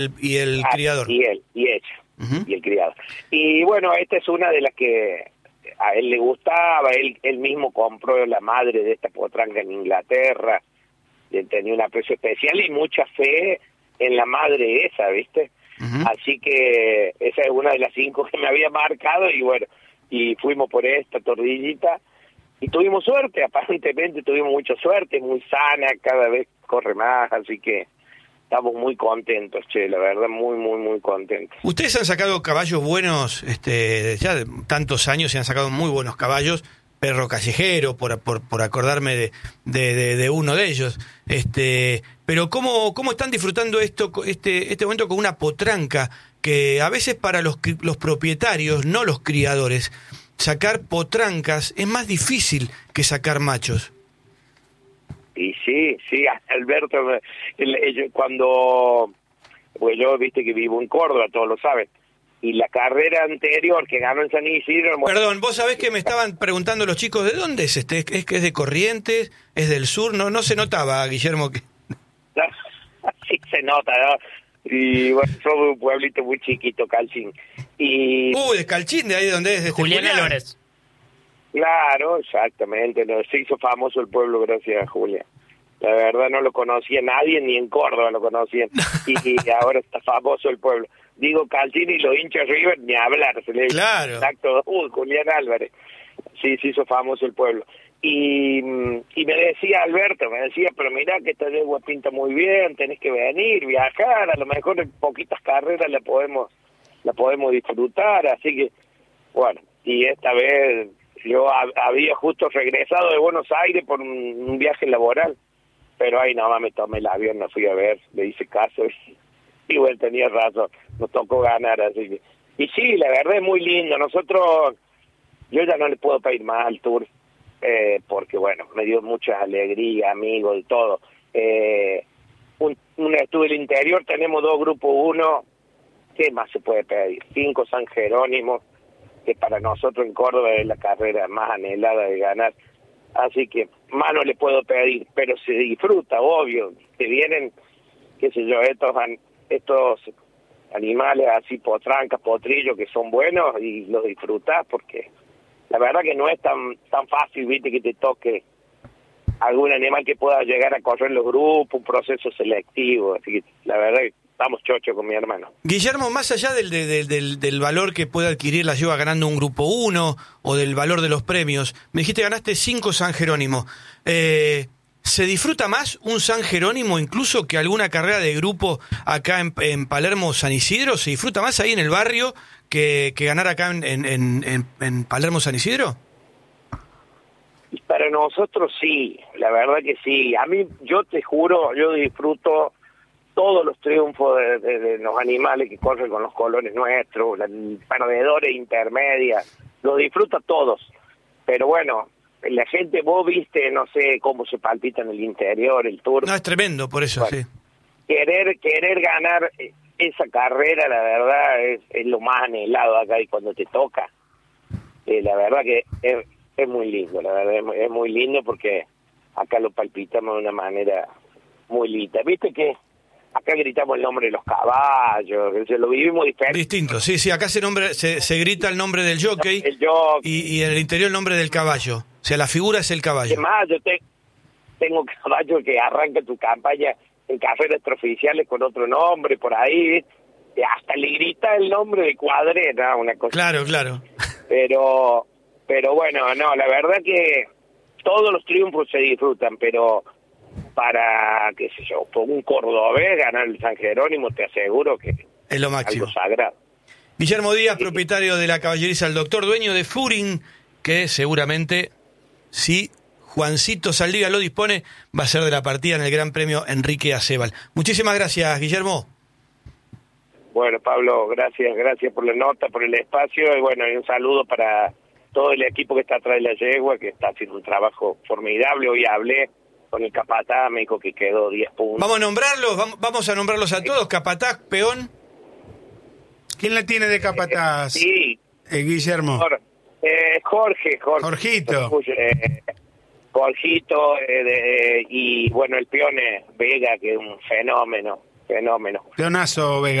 y el criador. Y ella, Uh-huh. y el criador. Y bueno, esta es una de las que a él le gustaba, él mismo compró la madre de esta potranca en Inglaterra, y tenía un aprecio especial y mucha fe en la madre esa, ¿viste? Uh-huh. Así que esa es una de las 5 que me había marcado, y bueno, y fuimos por esta tordillita, y tuvimos suerte, aparentemente tuvimos mucha suerte, muy sana, cada vez corre más, así que estamos muy contentos, che, la verdad, muy, muy, muy contentos. Ustedes han sacado caballos buenos, ya de tantos años, y han sacado muy buenos caballos, perro callejero, por acordarme de uno de ellos. Pero ¿cómo están disfrutando este momento con una potranca? Que a veces para los propietarios, no los criadores, sacar potrancas es más difícil que sacar machos. Y sí, Alberto, cuando, pues yo, viste que vivo en Córdoba, todos lo saben, y la carrera anterior que ganó en San Isidro... Perdón, vos sabés que me estaban preguntando los chicos, ¿de dónde es este? ¿Es que es de Corrientes? ¿Es del sur? No se notaba, Guillermo, que... Sí se nota, ¿no? Y bueno, somos un pueblito muy chiquito, Calcín. Y... de Calchín, de ahí donde es, de Julián Álvarez. Claro, exactamente, no, se hizo famoso el pueblo gracias a Julia. La verdad no lo conocía nadie, ni en Córdoba lo conocían, y ahora está famoso el pueblo. Digo Calcín y los hinchas River, ni hablar, se le claro. Exacto, Julián Álvarez. Sí, se hizo famoso el pueblo. Y me decía Alberto, pero mirá que esta yegua pinta muy bien, tenés que venir, viajar, a lo mejor en poquitas carreras la podemos disfrutar, así que, bueno, y esta vez... Yo había justo regresado de Buenos Aires por un viaje laboral, pero ahí nada más me tomé el avión, me fui a ver, le hice caso y bueno, tenía razón, nos tocó ganar, así que... Y sí, la verdad es muy lindo, yo ya no le puedo pedir más al Tour, porque bueno, me dio mucha alegría, amigos y todo. Estuve en el interior, tenemos 2 grupos 1, ¿qué más se puede pedir? 5 San Jerónimo, que para nosotros en Córdoba es la carrera más anhelada de ganar, así que más no le puedo pedir, pero se disfruta, obvio, que vienen, qué sé yo, estos animales así, potrancas, potrillos, que son buenos, y los disfrutas, porque la verdad que no es tan fácil, viste, que te toque algún animal que pueda llegar a correr los grupos, un proceso selectivo, así que la verdad que estamos chochos con mi hermano. Guillermo, más allá del valor que puede adquirir la yegua ganando un grupo 1 o del valor de los premios, me dijiste ganaste 5 San Jerónimo. ¿Se disfruta más un San Jerónimo incluso que alguna carrera de grupo acá en Palermo San Isidro? ¿Se disfruta más ahí en el barrio que ganar acá en Palermo San Isidro? Para nosotros sí, la verdad que sí. A mí, yo te juro, yo disfruto todos los triunfos de los animales que corren con los colores nuestros, perdedores intermedias, los disfruto todos. Pero bueno, la gente, vos viste, no sé cómo se palpita en el interior, el Tour. No, es tremendo, por eso, bueno, sí. Querer ganar esa carrera, la verdad, es lo más anhelado acá, y cuando te toca, la verdad que es muy lindo, la verdad, es muy lindo, porque acá lo palpitamos de una manera muy linda. Viste que acá gritamos el nombre de los caballos, lo vivimos diferente. Distinto, sí, acá se grita el nombre del jockey, y en el interior el nombre del caballo. O sea, la figura es el caballo. Además, yo tengo caballos que arrancan tu campaña en carreras extraoficiales con otro nombre, por ahí, hasta le grita el nombre de Cuadrera, una cosa. Claro. Pero bueno, no, la verdad que todos los triunfos se disfrutan, pero para, qué sé yo, por un cordobés ganar el San Jerónimo, te aseguro que es lo máximo. Algo sagrado. Guillermo Díaz, propietario de la caballeriza El Doctor, dueño de Furin, que seguramente, si Juancito Saldivia lo dispone, va a ser de la partida en el Gran Premio Enrique Acebal. Muchísimas gracias, Guillermo. Bueno, Pablo, gracias por la nota, por el espacio, y bueno, y un saludo para todo el equipo que está atrás de la yegua, que está haciendo un trabajo formidable. Hoy hablé con el capataz, me dijo que quedó 10 puntos. Vamos a nombrarlos a todos, capataz, peón. ¿Quién la tiene de capataz? Sí. Guillermo. Jorge. Jorgito. Jorgito, y bueno, el peón es Vega, que es un fenómeno. fenómeno. Leonazo Vega.